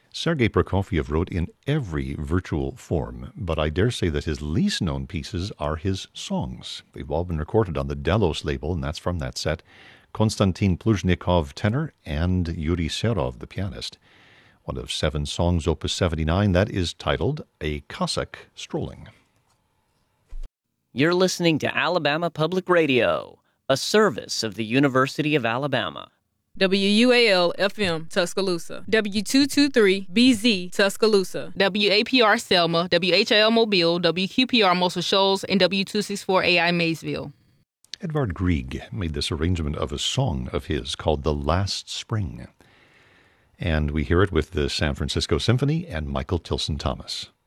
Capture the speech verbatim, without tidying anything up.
Sergei Prokofiev wrote in every virtual form, but I dare say that his least known pieces are his songs. They've all been recorded on the Delos label, and that's from that set. Konstantin Pluzhnikov, tenor, and Yuri Serov, the pianist. One of seven songs, opus seventy-nine, that is titled A Cossack Strolling. You're listening to Alabama Public Radio, a service of the University of Alabama. W U A L F M Tuscaloosa, W two twenty-three B Z Tuscaloosa, W A P R Selma, W H L Mobile, W Q P R Muscle Shoals, and W two sixty-four A I Maysville. Edvard Grieg made this arrangement of a song of his called The Last Spring. And we hear it with the San Francisco Symphony and Michael Tilson Thomas.